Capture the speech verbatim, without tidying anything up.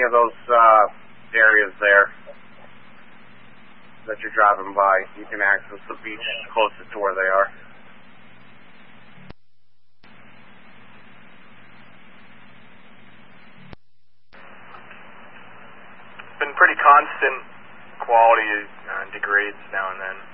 of those uh, areas there that you're driving by, you can access the beach closest to where they are. Been pretty constant quality uh, degrades now and then.